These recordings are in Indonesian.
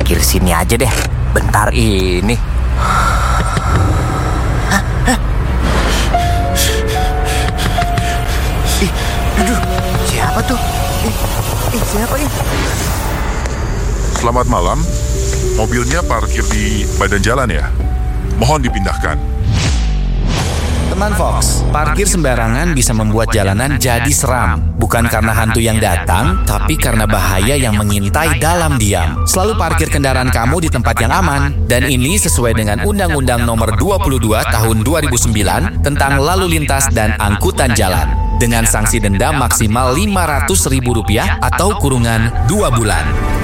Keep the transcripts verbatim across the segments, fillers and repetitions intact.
parkir sini aja deh. Bentar ini. Hah? Hah? Ih, aduh, siapa tuh? Ih, ih, siapa ini? Selamat malam. Mobilnya parkir di badan jalan ya? Mohon dipindahkan. Teman Fox, parkir sembarangan bisa membuat jalanan jadi seram. Bukan karena hantu yang datang, tapi karena bahaya yang mengintai dalam diam. Selalu parkir kendaraan kamu di tempat yang aman. Dan ini sesuai dengan Undang-Undang Nomor dua puluh dua Tahun dua ribu sembilan tentang Lalu Lintas dan Angkutan Jalan. Dengan sanksi denda maksimal lima ratus ribu rupiah atau kurungan dua bulan.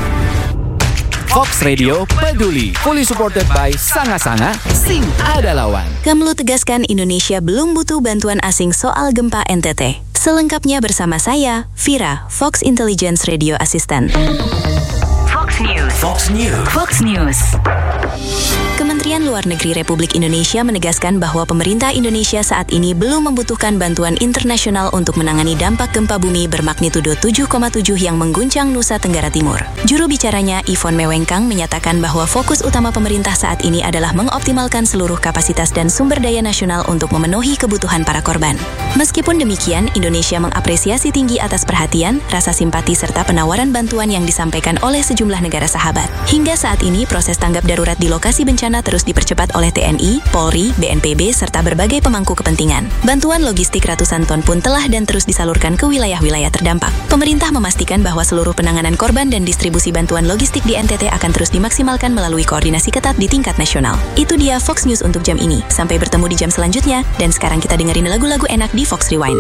Fox Radio peduli, fully supported by Sanga-Sanga, Sing Ada Lawan. Kemlu tegaskan Indonesia belum butuh bantuan asing soal gempa N T T. Selengkapnya bersama saya, Vira, Fox Intelligence Radio Assistant. Fox News. Fox News. Fox News. Kementerian Luar Negeri Republik Indonesia menegaskan bahwa pemerintah Indonesia saat ini belum membutuhkan bantuan internasional untuk menangani dampak gempa bumi bermagnitudo tujuh koma tujuh yang mengguncang Nusa Tenggara Timur. Juru bicaranya Yvonne Mewengkang menyatakan bahwa fokus utama pemerintah saat ini adalah mengoptimalkan seluruh kapasitas dan sumber daya nasional untuk memenuhi kebutuhan para korban. Meskipun demikian, Indonesia mengapresiasi tinggi atas perhatian, rasa simpati serta penawaran bantuan yang disampaikan oleh sejumlah negara sahabat. Hingga saat ini, proses tanggap darurat di lokasi bencana terus dipercepat oleh T N I, Polri, B N P B, serta berbagai pemangku kepentingan. Bantuan logistik ratusan ton pun telah dan terus disalurkan ke wilayah-wilayah terdampak. Pemerintah memastikan bahwa seluruh penanganan korban dan distribusi bantuan logistik di N T T akan terus dimaksimalkan melalui koordinasi ketat di tingkat nasional. Itu dia Fox News untuk jam ini. Sampai bertemu di jam selanjutnya, dan sekarang kita dengerin lagu-lagu enak di Fox Rewind.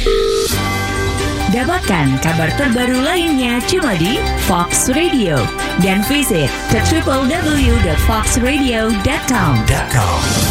Dapatkan kabar terbaru lainnya cuma di Fox Radio dan visit ke w w w dot fox radio dot com.